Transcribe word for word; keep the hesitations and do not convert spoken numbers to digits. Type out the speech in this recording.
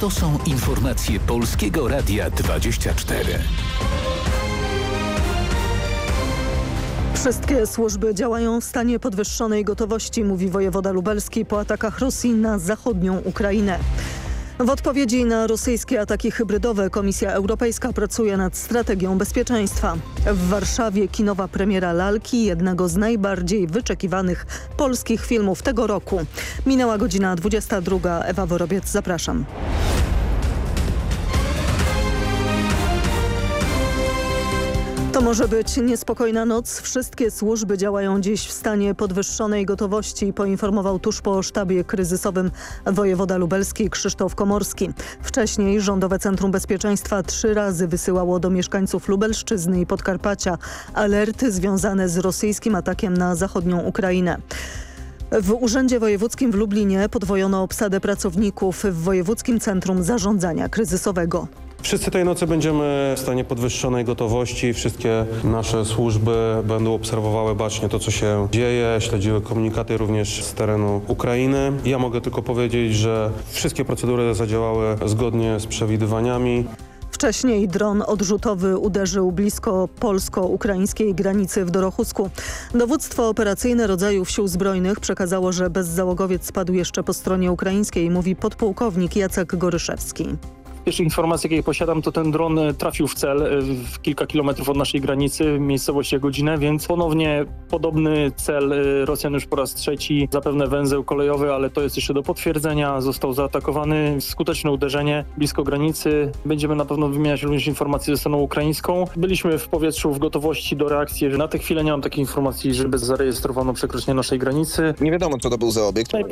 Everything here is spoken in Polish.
To są informacje Polskiego Radia dwadzieścia cztery. Wszystkie służby działają w stanie podwyższonej gotowości, mówi wojewoda lubelski po atakach Rosji na zachodnią Ukrainę. W odpowiedzi na rosyjskie ataki hybrydowe Komisja Europejska pracuje nad strategią bezpieczeństwa. W Warszawie kinowa premiera Lalki, jednego z najbardziej wyczekiwanych polskich filmów tego roku. Minęła godzina dwudziesta druga. Ewa Worobiec, zapraszam. To może być niespokojna noc. Wszystkie służby działają dziś w stanie podwyższonej gotowości, poinformował tuż po sztabie kryzysowym wojewoda lubelski Krzysztof Komorski. Wcześniej Rządowe Centrum Bezpieczeństwa trzy razy wysyłało do mieszkańców Lubelszczyzny i Podkarpacia alerty związane z rosyjskim atakiem na zachodnią Ukrainę. W Urzędzie Wojewódzkim w Lublinie podwojono obsadę pracowników w Wojewódzkim Centrum Zarządzania Kryzysowego. Wszyscy tej nocy będziemy w stanie podwyższonej gotowości. Wszystkie nasze służby będą obserwowały bacznie to, co się dzieje, śledziły komunikaty również z terenu Ukrainy. Ja mogę tylko powiedzieć, że wszystkie procedury zadziałały zgodnie z przewidywaniami. Wcześniej dron odrzutowy uderzył blisko polsko-ukraińskiej granicy w Dorochusku. Dowództwo operacyjne rodzajów sił zbrojnych przekazało, że bezzałogowiec spadł jeszcze po stronie ukraińskiej, mówi podpułkownik Jacek Goryszewski. Pierwsze informacje, jakie posiadam, to ten dron trafił w cel w kilka kilometrów od naszej granicy, w miejscowości Godzinę, więc ponownie podobny cel Rosjan już po raz trzeci, zapewne węzeł kolejowy, ale to jest jeszcze do potwierdzenia. Został zaatakowany, skuteczne uderzenie blisko granicy. Będziemy na pewno wymieniać również informacje ze stroną ukraińską. Byliśmy w powietrzu w gotowości do reakcji. Na tę chwilę nie mam takiej informacji, żeby zarejestrowano przekroczenie naszej granicy. Nie wiadomo, co to był za obiekt.